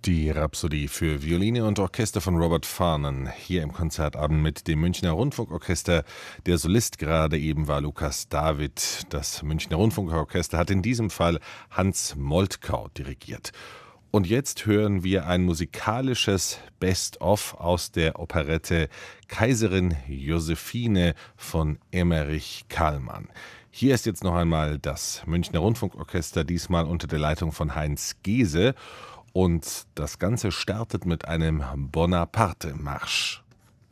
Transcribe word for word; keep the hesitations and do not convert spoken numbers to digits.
Die Rhapsodie für Violine und Orchester von Robert Farnon, hier im Konzertabend mit dem Münchner Rundfunkorchester. Der Solist gerade eben war Lukas David. Das Münchner Rundfunkorchester hat in diesem Fall Hans Moltkau dirigiert. Und jetzt hören wir ein musikalisches Best-of aus der Operette Kaiserin Josephine von Emmerich Kallmann. Hier ist jetzt noch einmal das Münchner Rundfunkorchester, diesmal unter der Leitung von Heinz Gese. Und das Ganze startet mit einem Bonaparte-Marsch.